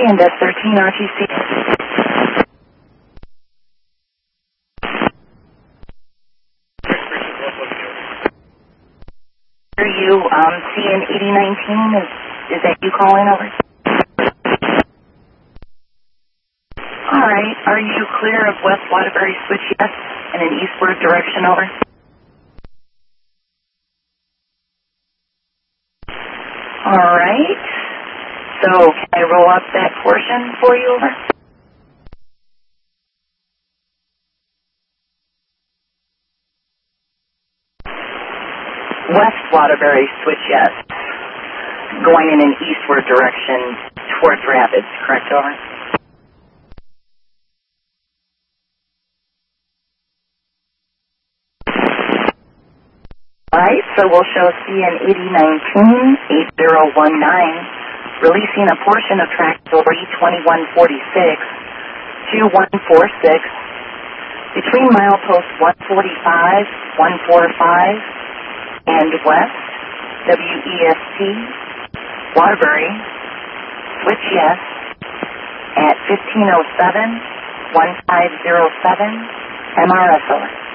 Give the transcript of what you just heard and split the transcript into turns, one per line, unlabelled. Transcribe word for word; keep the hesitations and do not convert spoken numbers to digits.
and Desk thirteen R T C. Are you um, C N eighty nineteen? Is, is that you calling over? All right. Are you clear of West Waterbury switch yes in an eastward direction over? All right. So can I roll up that portion for you over? West Waterbury switch yes. Going in an eastward direction towards Rapids, correct over? Alright, so we'll show C N eighty nineteen, eight zero one nine, releasing a portion of track over E twenty-one forty-six, two one four six, between milepost one forty-five, one forty-five, and west, W E S T, Waterbury, switch yes, at fifteen oh seven, one five oh seven, M R S over.